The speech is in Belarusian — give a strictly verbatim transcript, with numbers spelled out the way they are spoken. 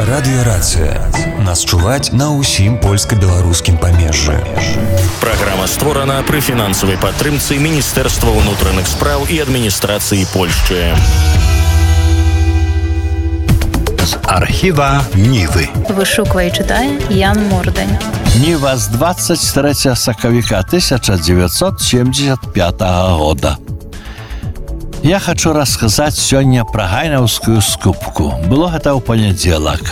Радыёрацыя. Нас чуваць на ўсім польска-беларускім памежжы. Праграма створана пры фінансавай падтрымцы Міністэрства ўнутраных спраў і адміністрацыі Польшчы. З архіва Нівы. Вышуквае і чытае Ян Мордань. Ніва з двадцять третього сакавіка тысяча девятьсот семьдесят пятого года. Я хочу рассказать сёння про гайнаўскую скупку. Было гэта ў панядзелак.